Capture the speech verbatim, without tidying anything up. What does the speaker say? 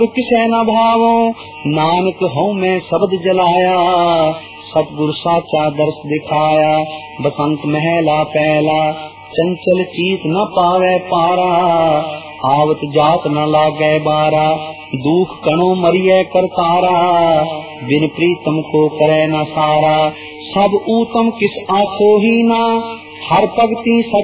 किसै न भावो नानक हूँ मैं शब्द जलाया, सतगुरु साचा दर्श दिखाया। बसंत महला पहला चंचल चीत न पावे पारा, आवत जात न लागे बारा। दुख कणो मरिए करतारा, बिन प्रीतम को करे न सारा। सब ऊतम किस आखो ही ना, हर भगति